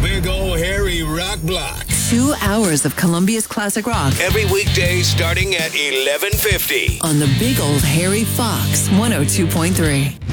Big Ol' Harry Rock Block. 2 hours of Columbia's classic rock. Every weekday starting at 11:50. On the Big Old Harry Fox 102.3.